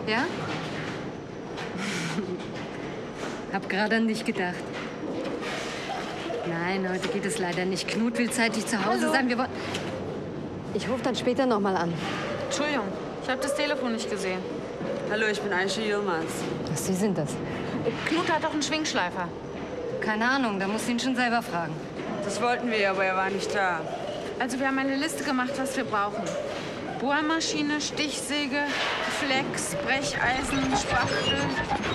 Ja? Hab gerade an dich gedacht. Nein, heute geht es leider nicht. Knut will zeitig zu Hause sein. Wir wollen... Ich rufe dann später noch mal an. Entschuldigung, ich habe das Telefon nicht gesehen. Hallo, ich bin Aisha Yilmaz. Ach, Sie sind das. Knut hat doch einen Schwingschleifer. Keine Ahnung, da musst du ihn schon selber fragen. Das wollten wir, aber er war nicht da. Also wir haben eine Liste gemacht, was wir brauchen. Bohrmaschine, Stichsäge, Flex, Brecheisen, Spachtel.